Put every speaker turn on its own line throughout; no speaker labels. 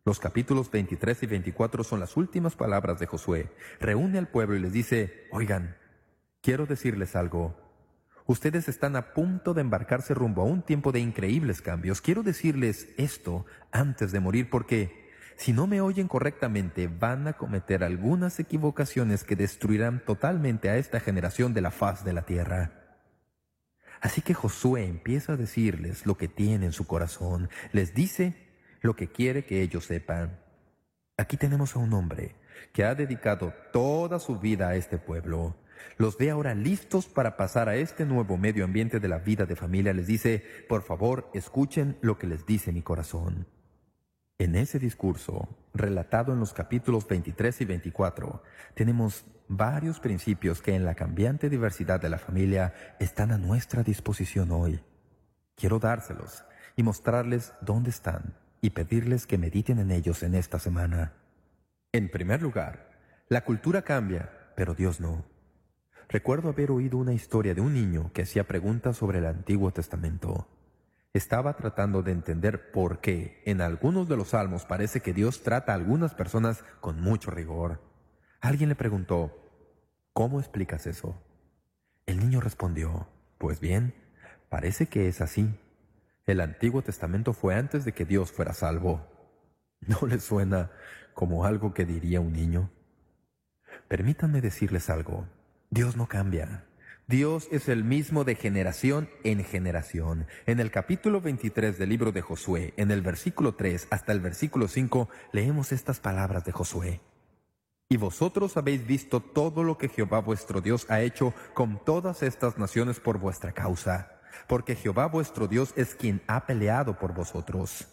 Los capítulos 23 y 24 son las últimas palabras de Josué. Reúne al pueblo y les dice: «Oigan, quiero decirles algo. Ustedes están a punto de embarcarse rumbo a un tiempo de increíbles cambios. Quiero decirles esto antes de morir porque, si no me oyen correctamente, van a cometer algunas equivocaciones que destruirán totalmente a esta generación de la faz de la tierra». Así que Josué empieza a decirles lo que tiene en su corazón. Les dice lo que quiere que ellos sepan. Aquí tenemos a un hombre que ha dedicado toda su vida a este pueblo. Los ve ahora listos para pasar a este nuevo medio ambiente de la vida de familia. Les dice: «Por favor, escuchen lo que les dice mi corazón». En ese discurso, relatado en los capítulos 23 y 24, tenemos varios principios que en la cambiante diversidad de la familia están a nuestra disposición hoy. Quiero dárselos y mostrarles dónde están y pedirles que mediten en ellos en esta semana. En primer lugar, la cultura cambia, pero Dios no. Recuerdo haber oído una historia de un niño que hacía preguntas sobre el Antiguo Testamento. Estaba tratando de entender por qué en algunos de los salmos parece que Dios trata a algunas personas con mucho rigor. Alguien le preguntó: «¿Cómo explicas eso?». El niño respondió: «Pues bien, parece que es así. El Antiguo Testamento fue antes de que Dios fuera salvo». ¿No le suena como algo que diría un niño? Permítanme decirles algo. Dios no cambia. Dios es el mismo de generación en generación. En el capítulo 23 del libro de Josué, en el versículo 3 hasta el versículo 5, leemos estas palabras de Josué. «Y vosotros habéis visto todo lo que Jehová vuestro Dios ha hecho con todas estas naciones por vuestra causa, porque Jehová vuestro Dios es quien ha peleado por vosotros.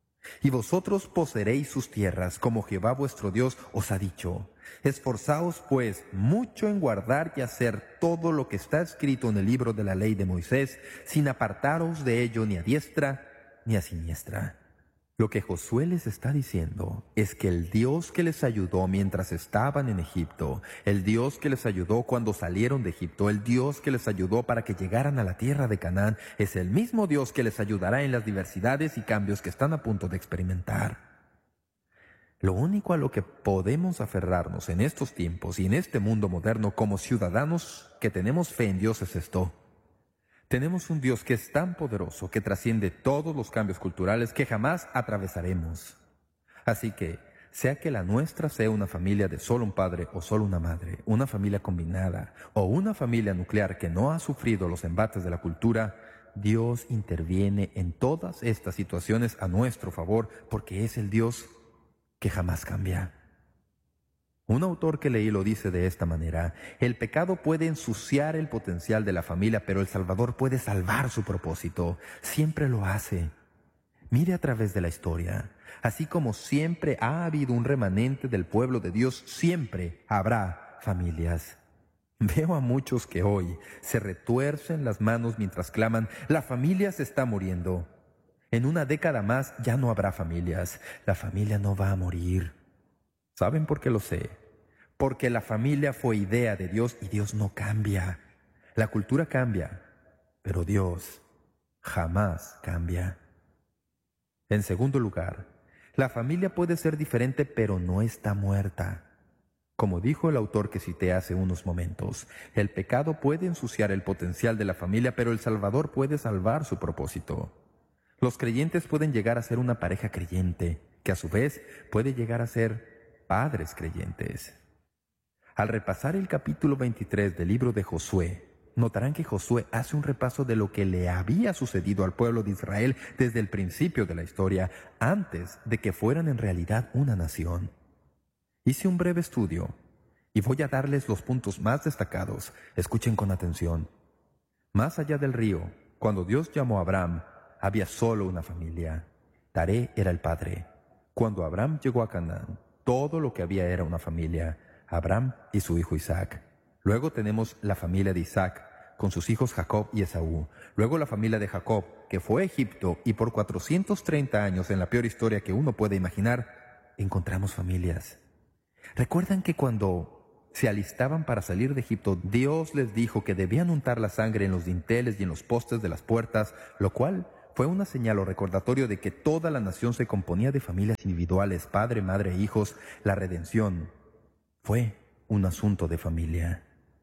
Y vosotros poseeréis sus tierras, como Jehová vuestro Dios os ha dicho. Esforzaos, pues, mucho en guardar y hacer todo lo que está escrito en el libro de la ley de Moisés, sin apartaros de ello ni a diestra ni a siniestra». Lo que Josué les está diciendo es que el Dios que les ayudó mientras estaban en Egipto, el Dios que les ayudó cuando salieron de Egipto, el Dios que les ayudó para que llegaran a la tierra de Canaán, es el mismo Dios que les ayudará en las diversidades y cambios que están a punto de experimentar. Lo único a lo que podemos aferrarnos en estos tiempos y en este mundo moderno como ciudadanos que tenemos fe en Dios es esto: tenemos un Dios que es tan poderoso que trasciende todos los cambios culturales que jamás atravesaremos. Así que, sea que la nuestra sea una familia de solo un padre o solo una madre, una familia combinada o una familia nuclear que no ha sufrido los embates de la cultura, Dios interviene en todas estas situaciones a nuestro favor porque es el Dios que jamás cambia. Un autor que leí lo dice de esta manera: «El pecado puede ensuciar el potencial de la familia, pero el Salvador puede salvar su propósito. Siempre lo hace. Mire a través de la historia. Así como siempre ha habido un remanente del pueblo de Dios, siempre habrá familias». Veo a muchos que hoy se retuercen las manos mientras claman: «La familia se está muriendo». En una década más ya no habrá familias. La familia no va a morir. ¿Saben por qué lo sé? Porque la familia fue idea de Dios y Dios no cambia. La cultura cambia, pero Dios jamás cambia. En segundo lugar, la familia puede ser diferente, pero no está muerta. Como dijo el autor que cité hace unos momentos, el pecado puede ensuciar el potencial de la familia, pero el Salvador puede salvar su propósito. Los creyentes pueden llegar a ser una pareja creyente, que a su vez puede llegar a ser padres creyentes. Al repasar el capítulo 23 del libro de Josué, notarán que Josué hace un repaso de lo que le había sucedido al pueblo de Israel desde el principio de la historia, antes de que fueran en realidad una nación. Hice un breve estudio y voy a darles los puntos más destacados. Escuchen con atención. Más allá del río, cuando Dios llamó a Abraham, había solo una familia. Taré era el padre. Cuando Abraham llegó a Canaán, todo lo que había era una familia: Abraham y su hijo Isaac. Luego tenemos la familia de Isaac, con sus hijos Jacob y Esaú. Luego la familia de Jacob, que fue a Egipto, y por 430 años, en la peor historia que uno puede imaginar, encontramos familias. ¿Recuerdan que cuando se alistaban para salir de Egipto, Dios les dijo que debían untar la sangre en los dinteles y en los postes de las puertas, lo cual fue una señal o recordatorio de que toda la nación se componía de familias individuales, padre, madre e hijos. La redención fue un asunto de familia.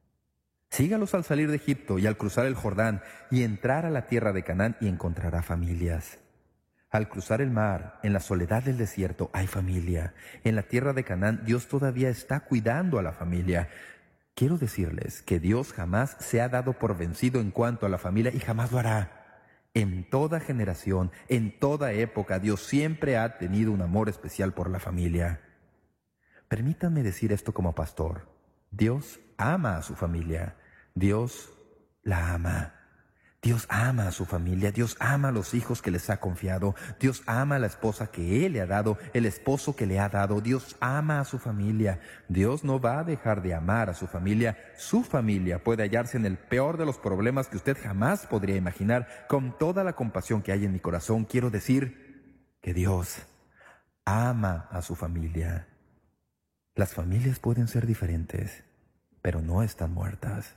Sígalos al salir de Egipto y al cruzar el Jordán y entrar a la tierra de Canaán y encontrará familias. Al cruzar el mar, en la soledad del desierto, hay familia. En la tierra de Canaán, Dios todavía está cuidando a la familia. Quiero decirles que Dios jamás se ha dado por vencido en cuanto a la familia y jamás lo hará. En toda generación, en toda época, Dios siempre ha tenido un amor especial por la familia. Permítanme decir esto como pastor. Dios ama a su familia. Dios la ama. Dios ama a su familia. Dios ama a los hijos que les ha confiado. Dios ama a la esposa que Él le ha dado, el esposo que le ha dado. Dios ama a su familia. Dios no va a dejar de amar a su familia. Su familia puede hallarse en el peor de los problemas que usted jamás podría imaginar. Con toda la compasión que hay en mi corazón, quiero decir que Dios ama a su familia. Las familias pueden ser diferentes, pero no están muertas.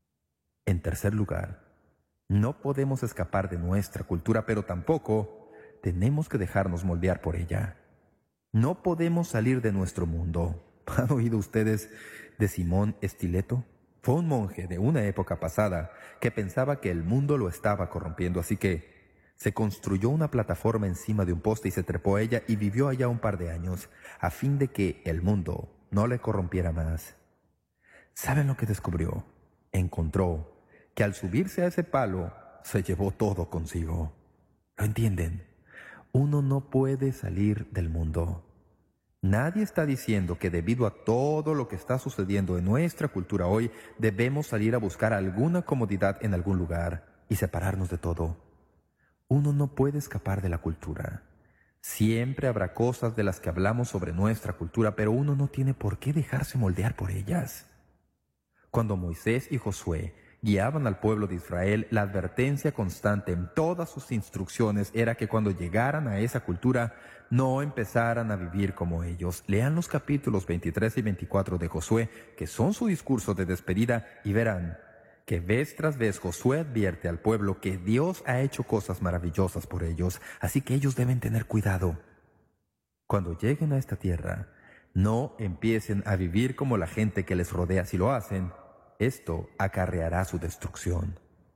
En tercer lugar, no podemos escapar de nuestra cultura, pero tampoco tenemos que dejarnos moldear por ella. No podemos salir de nuestro mundo. ¿Han oído ustedes de Simón Estileto? Fue un monje de una época pasada que pensaba que el mundo lo estaba corrompiendo, así que se construyó una plataforma encima de un poste y se trepó a ella y vivió allá un par de años, a fin de que el mundo no le corrompiera más. ¿Saben lo que descubrió? Encontró que al subirse a ese palo se llevó todo consigo. ¿Lo entienden? Uno no puede salir del mundo. Nadie está diciendo que debido a todo lo que está sucediendo en nuestra cultura hoy, debemos salir a buscar alguna comodidad en algún lugar y separarnos de todo. Uno no puede escapar de la cultura. Siempre habrá cosas de las que hablamos sobre nuestra cultura, pero uno no tiene por qué dejarse moldear por ellas. Cuando Moisés y Josué guiaban al pueblo de Israel, la advertencia constante en todas sus instrucciones era que cuando llegaran a esa cultura no empezaran a vivir como ellos. Lean los capítulos 23 y 24 de Josué, que son su discurso de despedida, y verán que vez tras vez Josué advierte al pueblo que Dios ha hecho cosas maravillosas por ellos, así que ellos deben tener cuidado. Cuando lleguen a esta tierra, no empiecen a vivir como la gente que les rodea. Si lo hacen, esto acarreará su destrucción.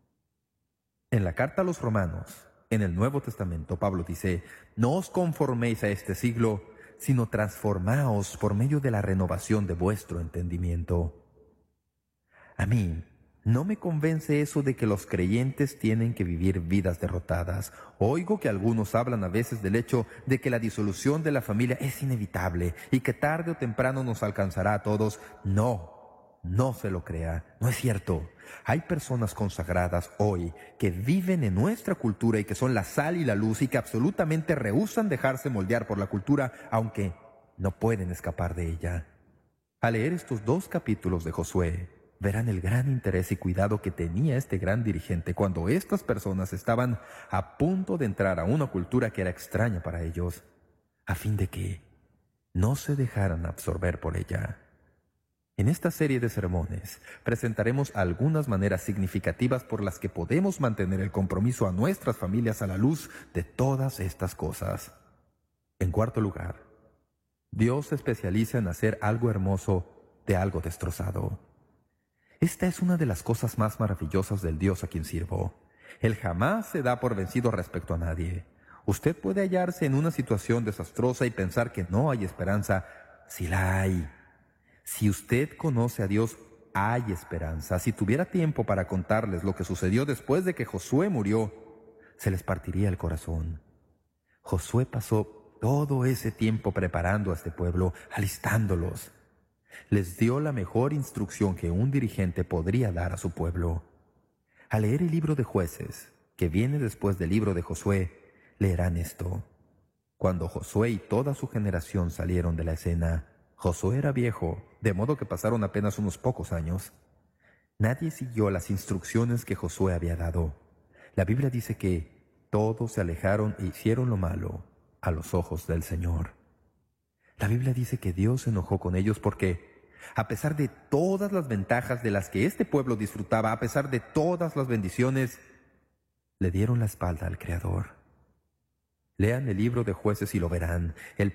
En la carta a los Romanos, en el Nuevo Testamento, Pablo dice: «No os conforméis a este siglo, sino transformaos por medio de la renovación de vuestro entendimiento». A mí no me convence eso de que los creyentes tienen que vivir vidas derrotadas. Oigo que algunos hablan a veces del hecho de que la disolución de la familia es inevitable y que tarde o temprano nos alcanzará a todos. No se lo crea, no es cierto. Hay personas consagradas hoy que viven en nuestra cultura y que son la sal y la luz y que absolutamente rehúsan dejarse moldear por la cultura, aunque no pueden escapar de ella. Al leer estos 2 capítulos de Josué, verán el gran interés y cuidado que tenía este gran dirigente cuando estas personas estaban a punto de entrar a una cultura que era extraña para ellos, a fin de que no se dejaran absorber por ella. En esta serie de sermones presentaremos algunas maneras significativas por las que podemos mantener el compromiso a nuestras familias a la luz de todas estas cosas. En cuarto lugar, Dios se especializa en hacer algo hermoso de algo destrozado. Esta es una de las cosas más maravillosas del Dios a quien sirvo. Él jamás se da por vencido respecto a nadie. Usted puede hallarse en una situación desastrosa y pensar que no hay esperanza. Sí la hay. Si usted conoce a Dios, hay esperanza. Si tuviera tiempo para contarles lo que sucedió después de que Josué murió, se les partiría el corazón. Josué pasó todo ese tiempo preparando a este pueblo, alistándolos. Les dio la mejor instrucción que un dirigente podría dar a su pueblo. Al leer el libro de Jueces, que viene después del libro de Josué, leerán esto. Cuando Josué y toda su generación salieron de la escena, Josué era viejo, de modo que pasaron apenas unos pocos años. Nadie siguió las instrucciones que Josué había dado. La Biblia dice que todos se alejaron e hicieron lo malo a los ojos del Señor. La Biblia dice que Dios se enojó con ellos porque, a pesar de todas las ventajas de las que este pueblo disfrutaba, a pesar de todas las bendiciones, Le dieron la espalda al Creador. Lean el libro de Jueces y lo verán. El